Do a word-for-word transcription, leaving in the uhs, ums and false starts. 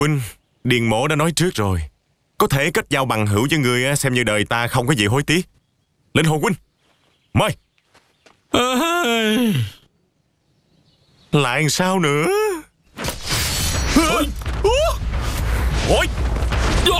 Huynh, Điền mỗ đã nói trước rồi, có thể kết giao bằng hữu với người xem như đời ta không có gì hối tiếc. Linh hồn huynh, mời. Lại sao nữa? Ôi! Ôi!